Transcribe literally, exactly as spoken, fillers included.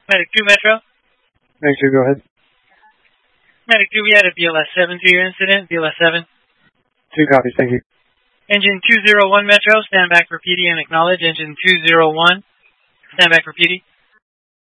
Medic two Metro. Medic two, go ahead. Medic two, we had a B L S seven to your incident, B L S seven. Two copies, thank you. Engine two zero one Metro, stand back for P D and acknowledge. Engine two zero one, stand back for P D.